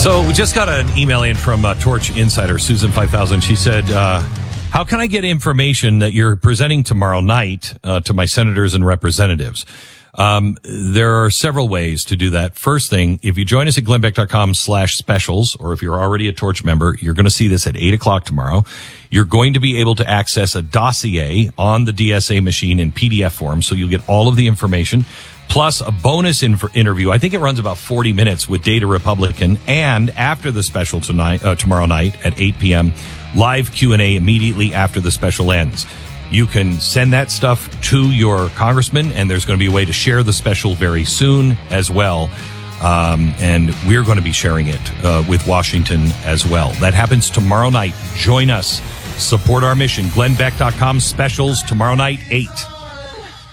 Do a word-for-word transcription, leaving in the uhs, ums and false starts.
So we just got an email in from uh, Torch Insider, Susan five thousand. She said, uh, how can I get information that you're presenting tomorrow night uh, to my senators and representatives? Um, there are several ways to do that. First thing, if you join us at glennbeck.com slash specials, or if you're already a Torch member, you're going to see this at eight o'clock tomorrow. You're going to be able to access a dossier on the D S A machine in P D F form, so you'll get all of the information, plus a bonus inf- interview. I think it runs about forty minutes with Data Republican, and after the special tonight, uh, tomorrow night at eight p.m., live Q and A immediately after the special ends. You can send that stuff to your congressman, and there's going to be a way to share the special very soon as well. Um, and we're going to be sharing it uh, with Washington as well. That happens tomorrow night. Join us. Support our mission. Glenn Beck dot com specials tomorrow night, eight.